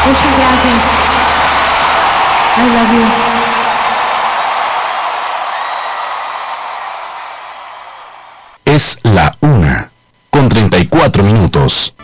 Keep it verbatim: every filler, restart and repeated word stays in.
Muchas gracias. I love you. Es la una con treinta y cuatro minutos.